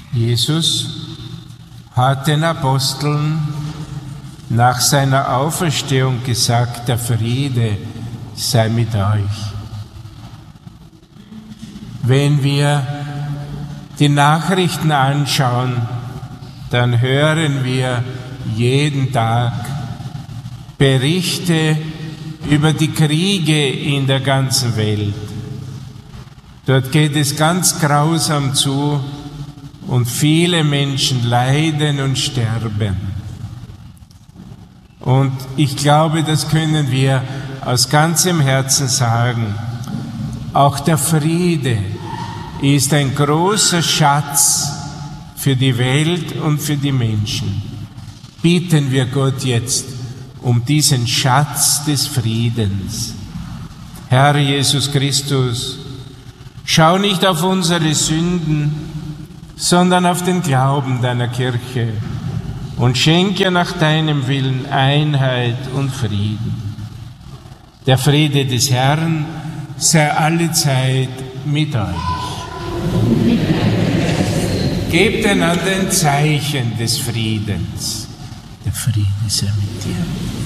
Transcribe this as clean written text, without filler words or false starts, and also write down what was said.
Jesus hat den Aposteln nach seiner Auferstehung gesagt, der Friede sei mit euch. Wenn wir die Nachrichten anschauen, dann hören wir jeden Tag Berichte über die Kriege in der ganzen Welt. Dort geht es ganz grausam zu und viele Menschen leiden und sterben. Und ich glaube, das können wir aus ganzem Herzen sagen. Auch der Friede ist ein großer Schatz für die Welt und für die Menschen. Bitten wir Gott jetzt um diesen Schatz des Friedens. Herr Jesus Christus, schau nicht auf unsere Sünden, sondern auf den Glauben deiner Kirche und schenke nach deinem Willen Einheit und Frieden. Der Friede des Herrn sei allezeit mit euch. Gebt einander ein Zeichen des Friedens. Der Friede sei mit dir.